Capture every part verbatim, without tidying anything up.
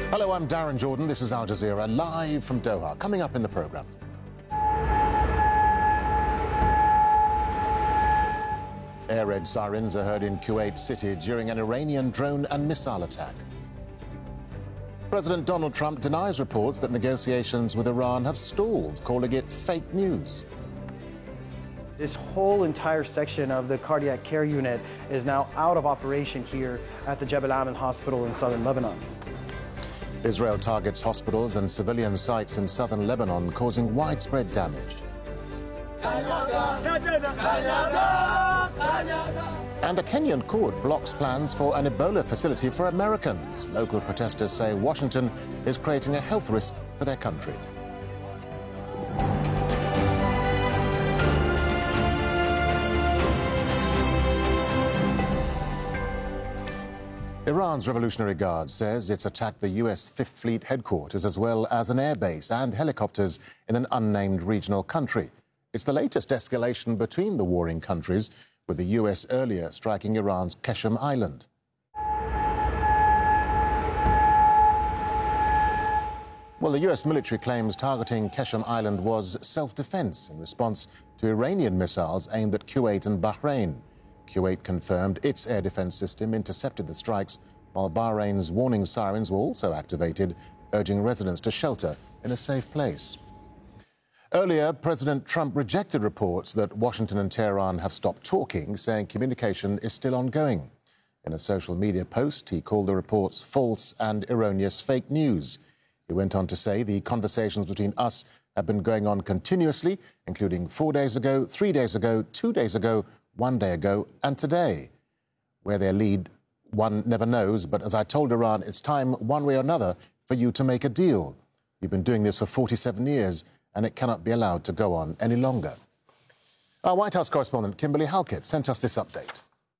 Hello, I'm Darren Jordan. This is Al Jazeera, live from Doha. Coming up in the programme. Air raid sirens are heard in Kuwait City during an Iranian drone and missile attack. President Donald Trump denies reports that negotiations with Iran have stalled, calling it fake news. This whole entire section of the cardiac care unit is now out of operation here at the Jebel Amen Hospital in southern Lebanon. Israel targets hospitals and civilian sites in southern Lebanon, causing widespread damage. And a Kenyan court blocks plans for an Ebola facility for Americans. Local protesters say Washington is creating a health risk for their country. Iran's Revolutionary Guard says it's attacked the U S Fifth Fleet headquarters as well as an airbase and helicopters in an unnamed regional country. It's the latest escalation between the warring countries, with the U S earlier striking Iran's Qeshm Island. Well, the U S military claims targeting Qeshm Island was self-defense in response to Iranian missiles aimed at Kuwait and Bahrain. Kuwait confirmed its air defense system intercepted the strikes, while Bahrain's warning sirens were also activated, urging residents to shelter in a safe place. Earlier, President Trump rejected reports that Washington and Tehran have stopped talking, saying communication is still ongoing. In a social media post, he called the reports false and erroneous fake news. He went on to say the conversations between us have been going on continuously, including four days ago, three days ago, two days ago, one day ago, and today. Where they lead, one never knows, but as I told Iran, it's time, one way or another, for you to make a deal. You've been doing this for forty-seven years, and it cannot be allowed to go on any longer. Our White House correspondent, Kimberly Halkett, sent us this update.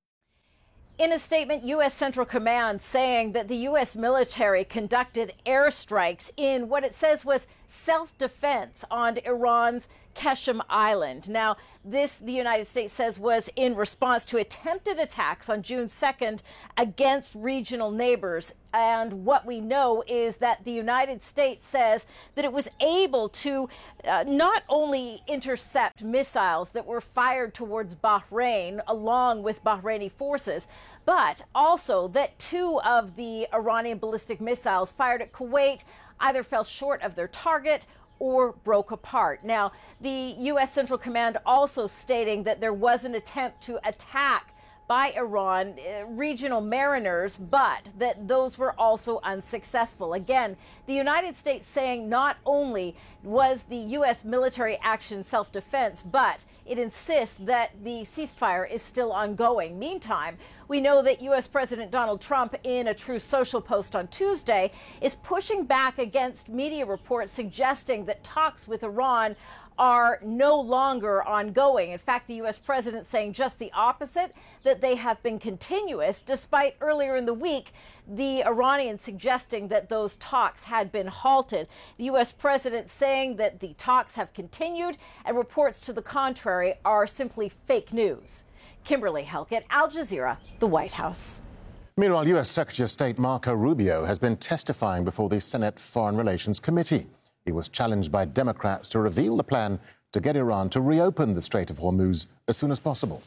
In a statement, U S Central Command saying that the U S military conducted airstrikes in what it says was self-defense on Iran's Qeshm Island. Now, this, the United States says, was in response to attempted attacks on June second against regional neighbors. And what we know is that the United States says that it was able to uh, not only intercept missiles that were fired towards Bahrain along with Bahraini forces, but also that two of the Iranian ballistic missiles fired at Kuwait either fell short of their target or broke apart. Now, the U S Central Command also stating that there was an attempt to attack by Iran uh, regional mariners, but that those were also unsuccessful. Again, the United States saying not only was the U S military action self-defense, but it insists that the ceasefire is still ongoing. Meantime, we know that U S President Donald Trump, in a Truth Social post on Tuesday, is pushing back against media reports suggesting that talks with Iran are no longer ongoing. In fact, the U S president saying just the opposite, that they have been continuous, despite earlier in the week the Iranians suggesting that those talks had been halted. The U S president saying that the talks have continued and reports to the contrary are simply fake news. Kimberly Halkett, Al Jazeera, the White House. Meanwhile, U S Secretary of State Marco Rubio has been testifying before the Senate Foreign Relations Committee. He was challenged by Democrats to reveal the plan to get Iran to reopen the Strait of Hormuz as soon as possible.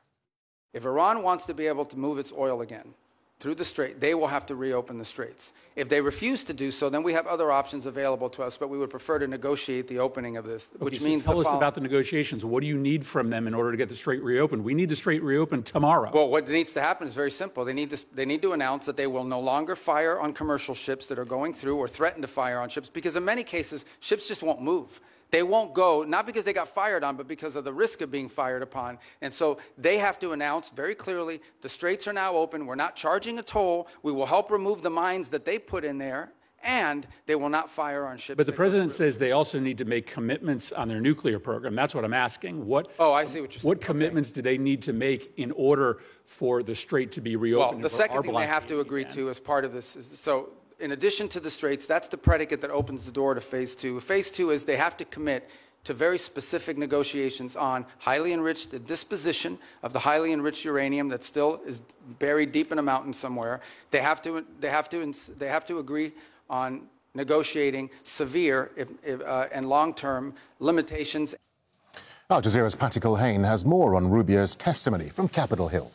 If Iran wants to be able to move its oil again through the strait, they will have to reopen the straits. If they refuse to do so, then we have other options available to us, but we would prefer to negotiate the opening of this, which okay, so means... tell us follow- about the negotiations. What do you need from them in order to get the strait reopened? We need the strait reopened tomorrow. Well, what needs to happen is very simple. They need, to, they need to announce that they will no longer fire on commercial ships that are going through or threaten to fire on ships, because in many cases, ships just won't move. They won't go, not because they got fired on, but because of the risk of being fired upon. And so they have to announce very clearly, the straits are now open. We're not charging a toll. We will help remove the mines that they put in there, and they will not fire on ships. But the president says they also need to make commitments on their nuclear program. That's what I'm asking. What? Oh, I see what you're saying. What commitments okay. do they need to make in order for the strait to be reopened? Well, the second thing they have to agree again? to as part of this is, so in addition to the straits, that's the predicate that opens the door to phase two. Phase two is they have to commit to very specific negotiations on highly enriched, the disposition of the highly enriched uranium that still is buried deep in a mountain somewhere. They have to, they have to, they have to agree on negotiating severe if, if, uh, and long-term limitations. Al Jazeera's Patty Culhane has more on Rubio's testimony from Capitol Hill.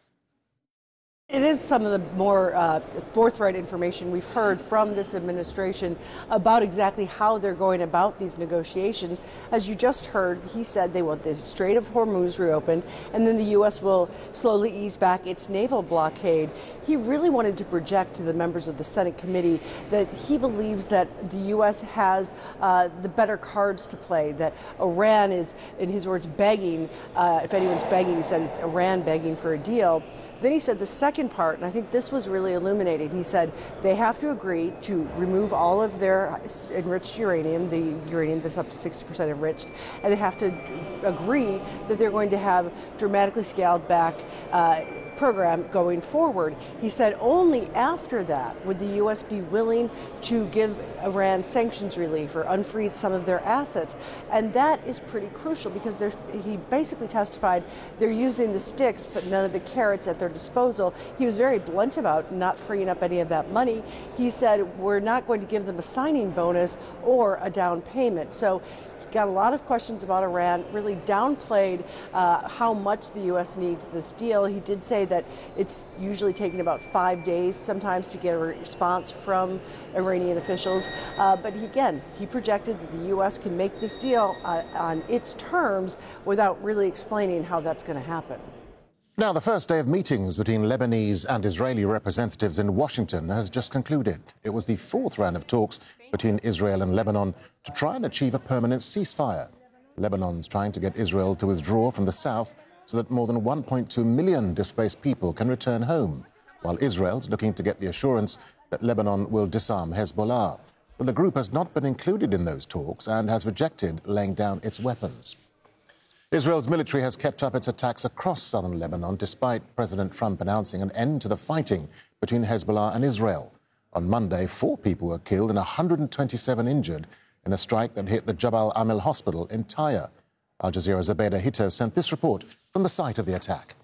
It is some of the more uh, forthright information we've heard from this administration about exactly how they're going about these negotiations. As you just heard, he said they want the Strait of Hormuz reopened, and then the U S will slowly ease back its naval blockade. He really wanted to project to the members of the Senate committee that he believes that the U S has uh, the better cards to play, that Iran is, in his words, begging. Uh, if anyone's begging, he said it's Iran begging for a deal. Then he said the second part, and I think this was really illuminating, he said they have to agree to remove all of their enriched uranium, the uranium that's up to sixty percent enriched, and they have to agree that they're going to have dramatically scaled back uh, program going forward. He said only after that would the U S be willing to give Iran sanctions relief or unfreeze some of their assets. And that is pretty crucial because he basically testified they're using the sticks but none of the carrots at their disposal. He was very blunt about not freeing up any of that money. He said we're not going to give them a signing bonus or a down payment. So got a lot of questions about Iran, really downplayed uh, how much the U S needs this deal. He did say that it's usually taking about five days sometimes to get a response from Iranian officials. Uh, but he, again, he projected that the U S can make this deal uh, on its terms without really explaining how that's going to happen. Now, the first day of meetings between Lebanese and Israeli representatives in Washington has just concluded. It was the fourth round of talks between Israel and Lebanon to try and achieve a permanent ceasefire. Lebanon's trying to get Israel to withdraw from the south so that more than one point two million displaced people can return home, while Israel's looking to get the assurance that Lebanon will disarm Hezbollah. But the group has not been included in those talks and has rejected laying down its weapons. Israel's military has kept up its attacks across southern Lebanon despite President Trump announcing an end to the fighting between Hezbollah and Israel. On Monday, four people were killed and one hundred twenty-seven injured in a strike that hit the Jabal Amel hospital in Tyre. Al Jazeera's Abeda Hito sent this report from the site of the attack.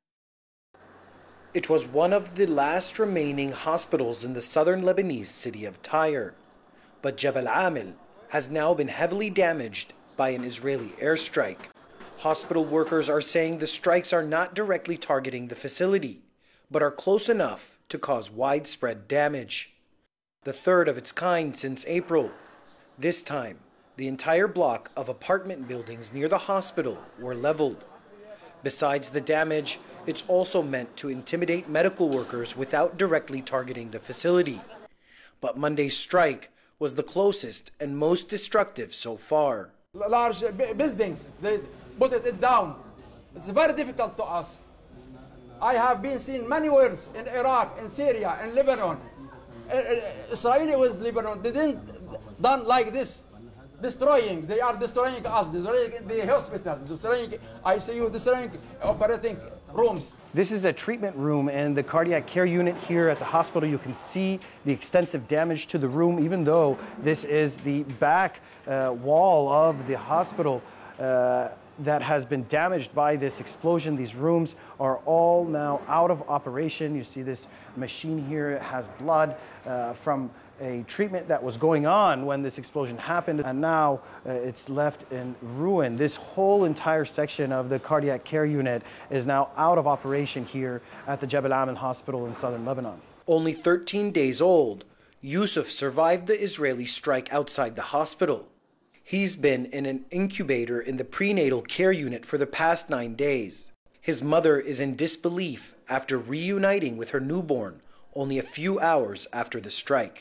It was one of the last remaining hospitals in the southern Lebanese city of Tyre. But Jabal Amel has now been heavily damaged by an Israeli airstrike. Hospital workers are saying the strikes are not directly targeting the facility, but are close enough to cause widespread damage. The third of its kind since April. This time, the entire block of apartment buildings near the hospital were leveled. Besides the damage, it's also meant to intimidate medical workers without directly targeting the facility. But Monday's strike was the closest and most destructive so far. Large buildings, they put it down. It's very difficult to us. I have been seen many wars in Iraq, in Syria, in Lebanon. Israeli with Lebanon, they didn't done like this. Destroying, they are destroying us, destroying the hospital, destroying I C U, destroying operating rooms. This is a treatment room in the cardiac care unit here at the hospital. You can see the extensive damage to the room, even though this is the back uh, wall of the hospital uh, that has been damaged by this explosion. These rooms are all now out of operation. You see this machine here, it has blood uh, from a treatment that was going on when this explosion happened, and now uh, it's left in ruin. This whole entire section of the cardiac care unit is now out of operation here at the Jebel Amel hospital in southern Lebanon. Only thirteen days old, Yusuf survived the Israeli strike outside the hospital. He's been in an incubator in the prenatal care unit for the past nine days. His mother is in disbelief after reuniting with her newborn only a few hours after the strike.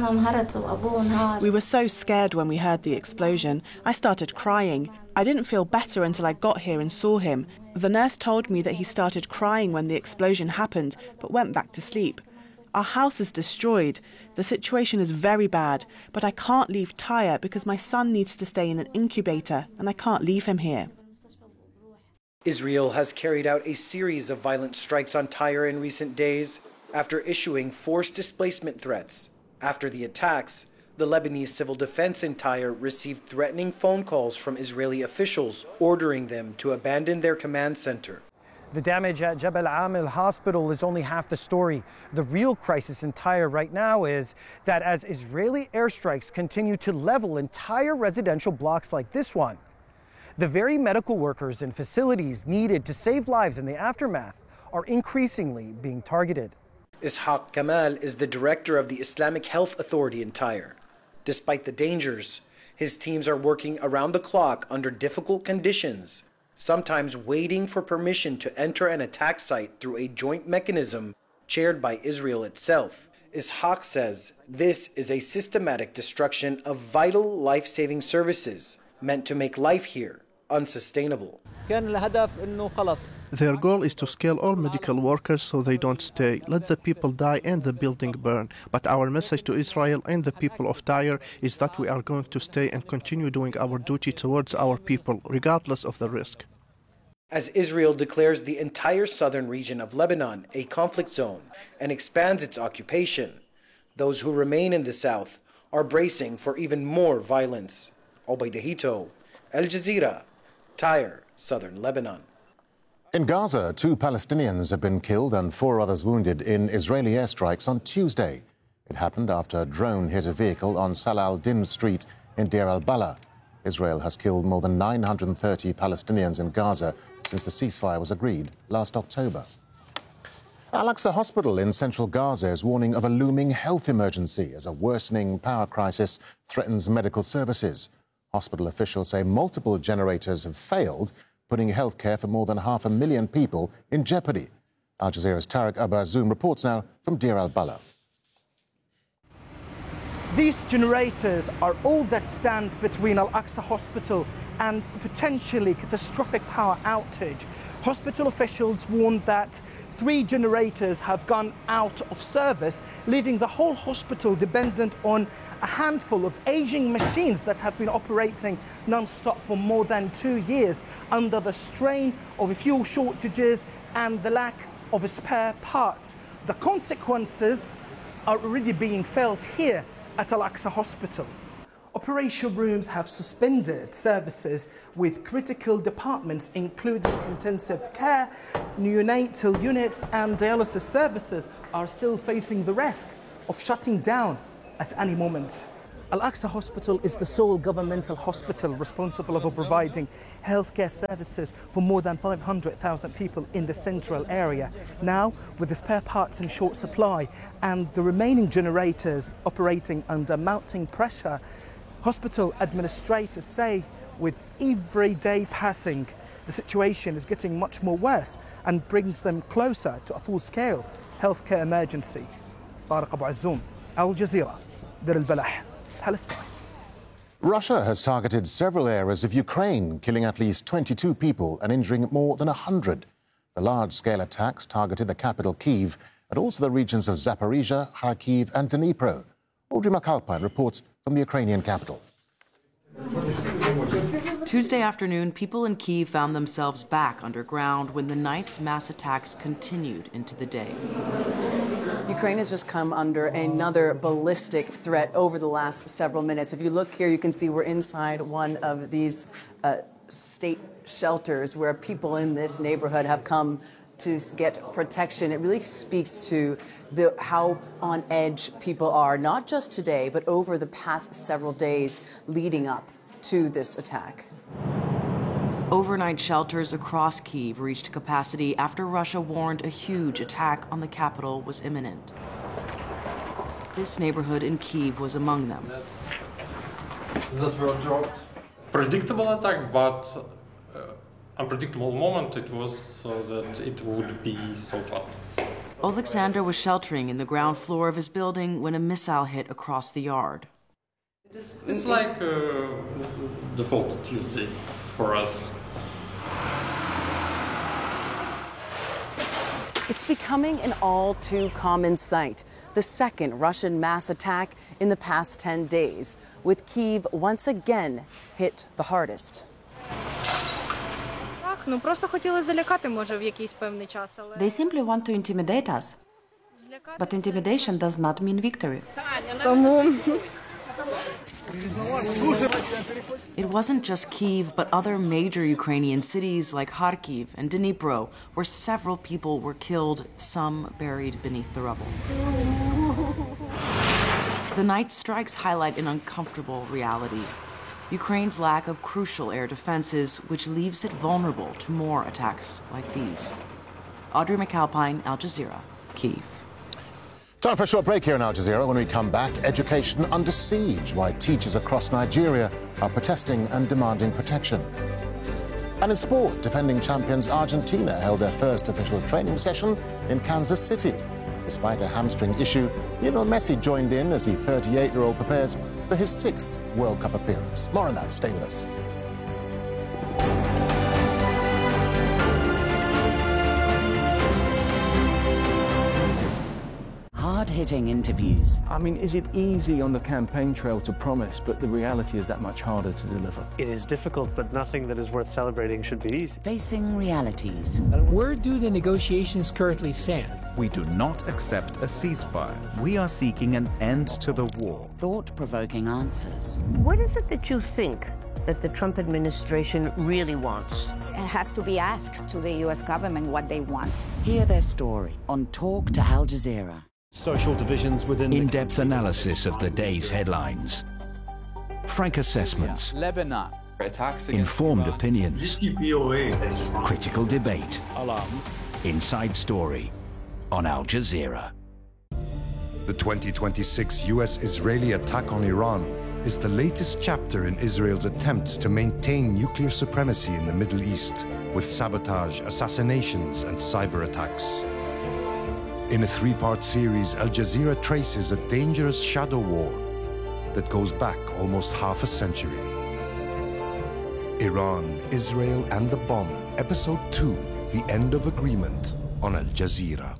We were so scared when we heard the explosion. I started crying. I didn't feel better until I got here and saw him. The nurse told me that he started crying when the explosion happened, but went back to sleep. Our house is destroyed. The situation is very bad, but I can't leave Tyre because my son needs to stay in an incubator, and I can't leave him here. Israel has carried out a series of violent strikes on Tyre in recent days, after issuing forced displacement threats. After the attacks, the Lebanese civil defense in Tyre received threatening phone calls from Israeli officials ordering them to abandon their command center. The damage at Jebel Amel Hospital is only half the story. The real crisis in Tyre right now is that as Israeli airstrikes continue to level entire residential blocks like this one, the very medical workers and facilities needed to save lives in the aftermath are increasingly being targeted. Ishaq Kamal is the director of the Islamic Health Authority in Tyre. Despite the dangers, his teams are working around the clock under difficult conditions, sometimes waiting for permission to enter an attack site through a joint mechanism chaired by Israel itself. Ishaq says this is a systematic destruction of vital life-saving services meant to make life here unsustainable. Their goal is to scale all medical workers so they don't stay. Let the people die and the building burn. But our message to Israel and the people of Tyre is that we are going to stay and continue doing our duty towards our people, regardless of the risk. As Israel declares the entire southern region of Lebanon a conflict zone and expands its occupation, those who remain in the south are bracing for even more violence. Obaida Hito, Al Jazeera, Tyre, southern Lebanon. In Gaza, two Palestinians have been killed and four others wounded in Israeli airstrikes on Tuesday. It happened after a drone hit a vehicle on Salah al-Din Street in Deir al-Balah. Israel has killed more than nine hundred thirty Palestinians in Gaza since the ceasefire was agreed last October. Al-Aqsa Hospital in central Gaza is warning of a looming health emergency as a worsening power crisis threatens medical services. Hospital officials say multiple generators have failed, putting healthcare for more than half a million people in jeopardy. Al Jazeera's Tariq Abazoum reports now from Deir al-Balah. These generators are all that stand between Al-Aqsa Hospital and a potentially catastrophic power outage. Hospital officials warned that three generators have gone out of service, leaving the whole hospital dependent on a handful of aging machines that have been operating non-stop for more than two years under the strain of fuel shortages and the lack of spare parts. The consequences are already being felt here at Al-Aqsa Hospital. Operation rooms have suspended services with critical departments including intensive care, neonatal units and dialysis services are still facing the risk of shutting down at any moment. Al-Aqsa Hospital is the sole governmental hospital responsible for providing healthcare services for more than five hundred thousand people in the central area. Now, with the spare parts in short supply and the remaining generators operating under mounting pressure, hospital administrators say with every day passing, the situation is getting much more worse and brings them closer to a full-scale healthcare emergency. Tariq Abazoum, Al Jazeera, Deir al-Balah, Palestine. Russia has targeted several areas of Ukraine, killing at least twenty-two people and injuring more than one hundred. The large-scale attacks targeted the capital, Kyiv, and also the regions of Zaporizhia, Kharkiv and Dnipro. Audrey McAlpine reports from the Ukrainian capital. Tuesday afternoon, people in Kyiv found themselves back underground when the night's mass attacks continued into the day. Ukraine has just come under another ballistic threat over the last several minutes. If you look here, you can see we're inside one of these uh, state shelters where people in this neighborhood have come to get protection. It really speaks to the, how on edge people are, not just today, but over the past several days leading up to this attack. Overnight shelters across Kyiv reached capacity after Russia warned a huge attack on the capital was imminent. This neighborhood in Kyiv was among them. That were dropped. Predictable attack, but uh, unpredictable moment it was uh, that it would be so fast. Alexander was sheltering in the ground floor of his building when a missile hit across the yard. It's like uh, default Tuesday for us. It's becoming an all too common sight. The second Russian mass attack in the past ten days, with Kyiv once again hit the hardest. They simply want to intimidate us. But intimidation does not mean victory. It wasn't just Kyiv, but other major Ukrainian cities like Kharkiv and Dnipro, where several people were killed, some buried beneath the rubble. The night strikes highlight an uncomfortable reality: Ukraine's lack of crucial air defenses, which leaves it vulnerable to more attacks like these. Audrey McAlpine, Al Jazeera, Kyiv. Time for a short break here in Al Jazeera. When we come back, education under siege, why teachers across Nigeria are protesting and demanding protection. And in sport, defending champions Argentina held their first official training session in Kansas City. Despite a hamstring issue, Lionel Messi joined in as the thirty-eight-year-old prepares for his sixth World Cup appearance. More on that, stay with us. Hard-hitting interviews. I mean, is it easy on the campaign trail to promise, but the reality is that much harder to deliver? It is difficult, but nothing that is worth celebrating should be easy. Facing realities. Where do the negotiations currently stand? We do not accept a ceasefire. We are seeking an end to the war. Thought-provoking answers. What is it that you think that the Trump administration really wants? It has to be asked to the U S government what they want. Hear their story on Talk to Al Jazeera. Social divisions within in-depth analysis of the day's headlines, frank assessments, Lebanon, attacks informed opinions, critical debate, inside story on Al Jazeera. The twenty twenty-six U S-Israeli attack on Iran is the latest chapter in Israel's attempts to maintain nuclear supremacy in the Middle East with sabotage, assassinations, and cyber attacks. In a three-part series, Al Jazeera traces a dangerous shadow war that goes back almost half a century. Iran, Israel, and the Bomb, Episode two, The End of Agreement, on Al Jazeera.